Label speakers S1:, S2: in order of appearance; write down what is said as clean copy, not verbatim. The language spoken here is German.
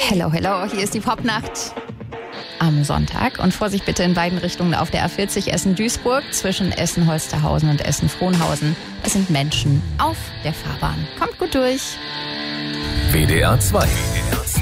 S1: Hello, hello, hier ist die Popnacht am Sonntag. Und Vorsicht bitte in beiden Richtungen auf der A40 Essen-Duisburg zwischen Essen-Holsterhausen und Essen-Frohnhausen. Es sind Menschen auf der Fahrbahn. Kommt gut durch.
S2: WDR 2.